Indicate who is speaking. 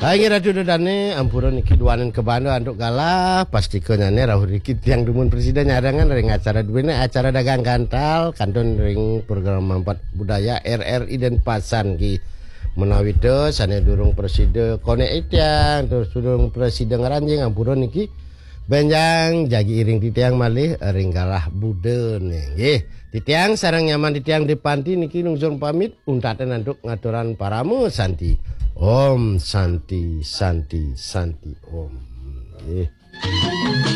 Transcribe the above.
Speaker 1: Akhir ratu dane ampuran iki duanen ke Bandung anduk galah pasti kenyane rahur iki tiang dumun presiden nyarangan ring acara duwene acara dagang gantal kanton ring program manfaat budaya RRI dan Pasan ki menawi teu sane durung presiden kone itiang terus durung presiden ngaranjing ampuran iki benjang jagi iring di tiang malih ring galah buden nggih titiang sareng nyaman di tiang di panti niki nungsun pamit untaten anduk ngaturan paramu santi Om Santi Santi Santi Om.